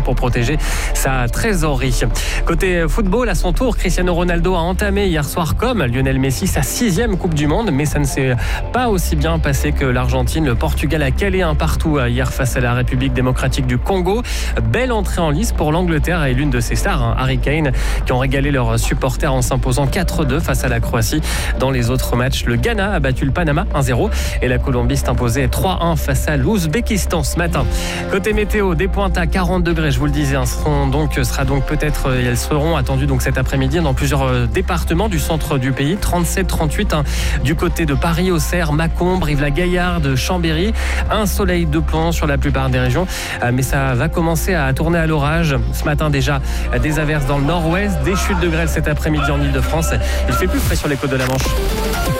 pour protéger sa trésorerie. Côté football, à son tour, Cristiano Ronaldo a entamé hier soir comme Lionel Messi sa 6e Coupe du Monde, mais ça ne s'est pas aussi bien passé que l'Argentine. Le Portugal a calé un partout hier face à la République démocratique du Congo. Belle entrée en lice pour l'Angleterre et l'une de ses stars, Harry Kane, qui ont régalé leurs supporters en s'imposant 4-2 face à la Croatie. Dans les autres matchs, le Ghana a battu le Panama 1-0 et la Colombie s'est imposée 3-1 face à l'Ouzbékistan ce matin. Côté météo, des pointes à 40 degrés, je vous le disais, elles seront attendues donc cet après-midi dans plusieurs départements du centre du pays. 37, 38 du côté de Paris, Auxerre, Mâcon, Brive-la-Gaillarde, Chambéry. Un soleil de plomb sur la plupart des régions, mais ça va commencer à tourner à l'orage. Ce matin déjà, des averses dans le nord-ouest, des chutes de grêle cet après-midi en Ile-de-France. Il fait plus frais sur les côtes de la Manche.